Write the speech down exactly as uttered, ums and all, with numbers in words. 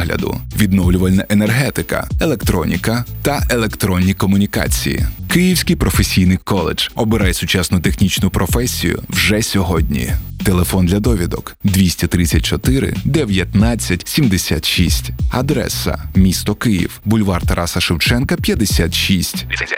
догляду, відновлювальна енергетика, електроніка та електронні комунікації. Київський професійний коледж. Обирай сучасну технічну професію вже сьогодні. Телефон для довідок двісті тридцять чотири дев'ятнадцять сімдесят шість. Адреса: місто Київ, бульвар Тараса Шевченка, п'ятдесят шість. Ліцензія